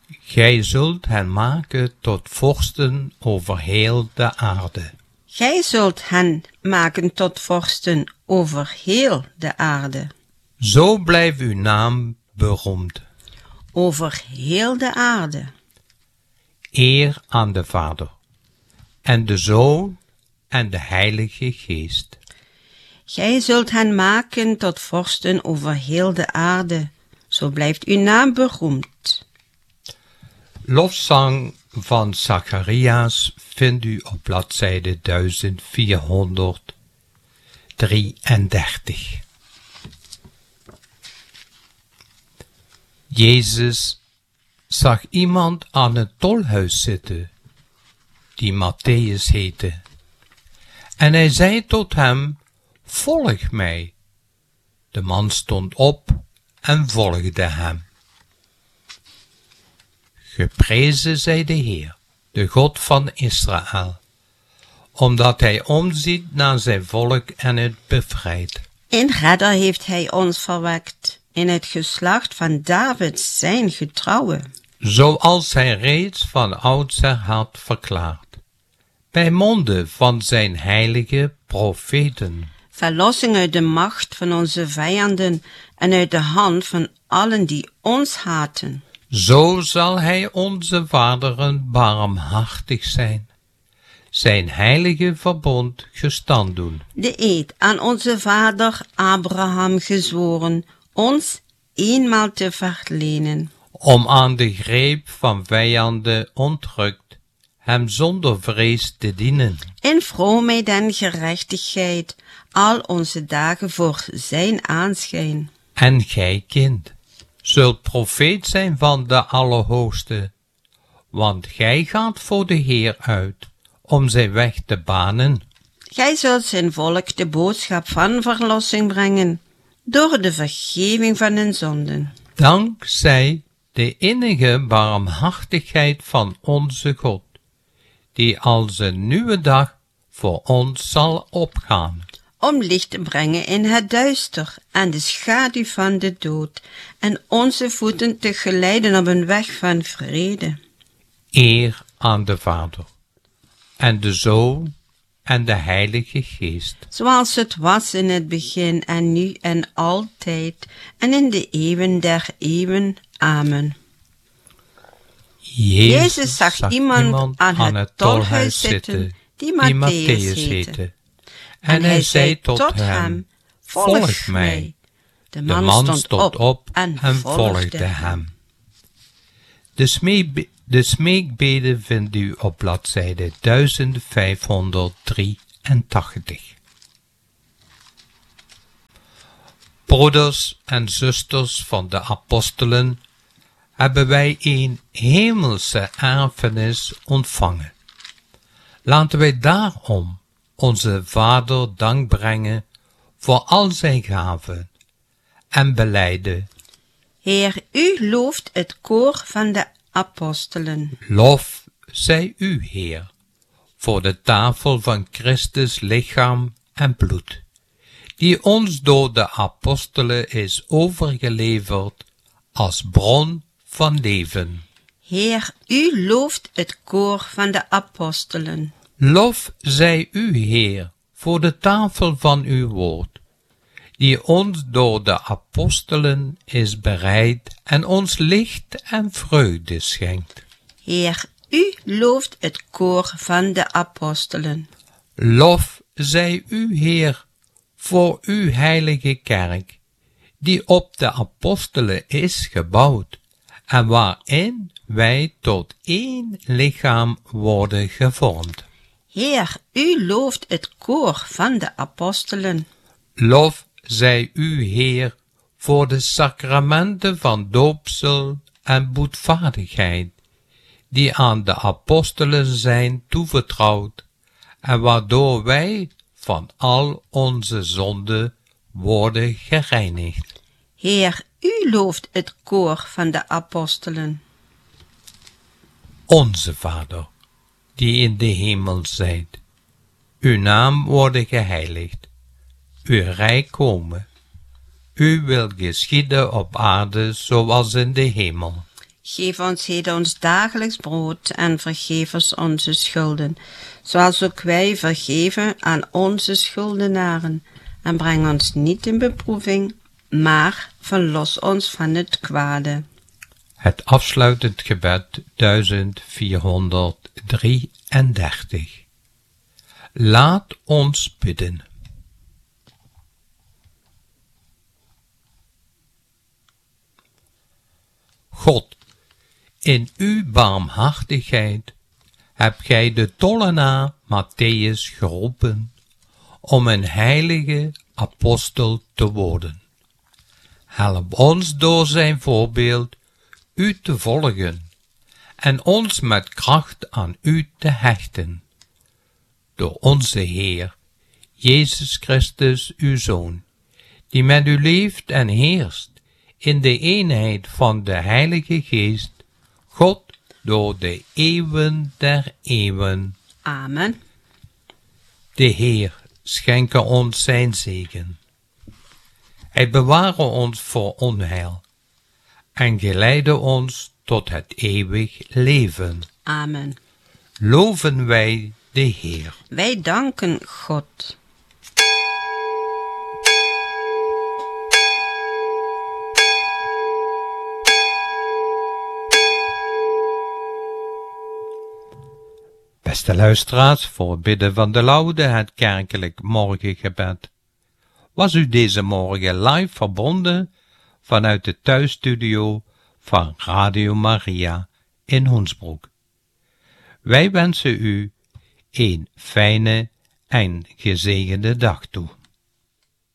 Gij zult hen maken tot vorsten over heel de aarde. Gij zult hen maken tot vorsten over heel de aarde. Zo blijft uw naam beroemd. Over heel de aarde. Eer aan de Vader, en de Zoon, en de Heilige Geest. Gij zult hen maken tot vorsten over heel de aarde. Zo blijft uw naam beroemd. Lofzang van Zacharias vindt u op bladzijde 1433. Jezus zag iemand aan het tolhuis zitten, die Matthäus heette. En hij zei tot hem, volg mij. De man stond op en volgde hem. Geprezen zij de Heer, de God van Israël, omdat hij omziet naar zijn volk en het bevrijdt. In redder heeft hij ons verwekt, in het geslacht van David zijn getrouwe. Zoals hij reeds van oudsher had verklaard, bij monden van zijn heilige profeten. Verlossing uit de macht van onze vijanden en uit de hand van allen die ons haten. Zo zal hij onze vaderen barmhartig zijn, zijn heilige verbond gestand doen. De eed aan onze vader Abraham gezworen, ons eenmaal te verlenen. Om aan de greep van vijanden ontrukt, hem zonder vrees te dienen. In vroomheid en gerechtigheid, al onze dagen voor zijn aanschijn. En gij, kind, zult profeet zijn van de Allerhoogste, want gij gaat voor de Heer uit, om zijn weg te banen. Gij zult zijn volk de boodschap van verlossing brengen, door de vergeving van hun zonden. Dankzij de innige barmhartigheid van onze God, die als een nieuwe dag voor ons zal opgaan. Om licht te brengen in het duister en de schaduw van de dood, en onze voeten te geleiden op een weg van vrede. Eer aan de Vader, en de Zoon, en de Heilige Geest. Zoals het was in het begin en nu en altijd en in de eeuwen der eeuwen. Amen. Jezus zag iemand aan het tolhuis zitten, die Matthäus heette. En hij zei tot hem, volg mij. De man stond op en volgde hem. De smeekbede vindt u op bladzijde 1583. Broeders en zusters van de apostelen, hebben wij een hemelse erfenis ontvangen. Laten wij daarom onze Vader dank brengen voor al zijn gaven en belijden. Heer, u looft het koor van de apostelen. Lof zij u, Heer, voor de tafel van Christus lichaam en bloed, die ons door de apostelen is overgeleverd als bron van leven. Heer, u looft het koor van de apostelen. Lof zij u, Heer, voor de tafel van uw woord, die ons door de apostelen is bereid en ons licht en vreugde schenkt. Heer, u looft het koor van de apostelen. Lof zij u, Heer, voor uw heilige kerk, die op de apostelen is gebouwd, en waarin wij tot één lichaam worden gevormd. Heer, u looft het koor van de apostelen. Lof zij u, Heer, voor de sacramenten van doopsel en boetvaardigheid, die aan de apostelen zijn toevertrouwd, en waardoor wij van al onze zonden worden gereinigd. Heer, u looft het koor van de apostelen. Onze Vader, die in de hemel zijt, uw naam worden geheiligd, uw rijk komen, uw wil geschieden op aarde zoals in de hemel. Geef ons heden ons dagelijks brood en vergeef ons onze schulden, zoals ook wij vergeven aan onze schuldenaren. En breng ons niet in beproeving, maar verlos ons van het kwade. Het afsluitend gebed 1433. Laat ons bidden. God, in uw barmhartigheid hebt gij de tollenaar Mattheüs geroepen om een heilige apostel te worden. Help ons door zijn voorbeeld u te volgen en ons met kracht aan u te hechten. Door onze Heer, Jezus Christus, uw Zoon, die met u leeft en heerst in de eenheid van de Heilige Geest, God, door de eeuwen der eeuwen. Amen. De Heer schenke ons zijn zegen. Hij beware ons voor onheil en geleide ons tot het eeuwig leven. Amen. Loven wij de Heer. Wij danken God. Beste luisteraars, voor het bidden van de laude, het kerkelijk morgengebed. Was u deze morgen live verbonden vanuit de thuisstudio van Radio Maria in Hoensbroek. Wij wensen u een fijne en gezegende dag toe.